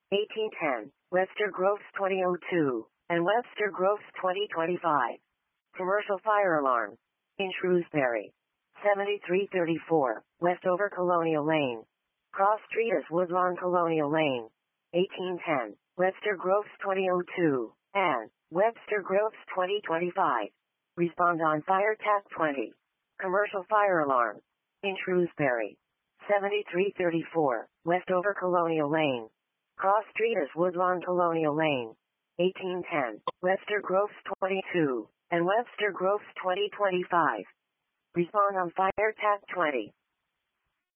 1810, Webster Groves 2002, and Webster Groves 2025. Commercial fire alarm. In Shrewsbury. 7334, Westover Colonial Lane. Cross Street is Woodlawn Colonial Lane. 1810, Webster Groves 2002, and Webster Groves 2025. Respond on Fire Tap 20. Commercial fire alarm. In Shrewsbury. 7334, Westover Colonial Lane. Cross Street is Woodlawn Colonial Lane. 1810, Webster Groves 22, and Webster Groves 2025. Respond on Fire Tap 20.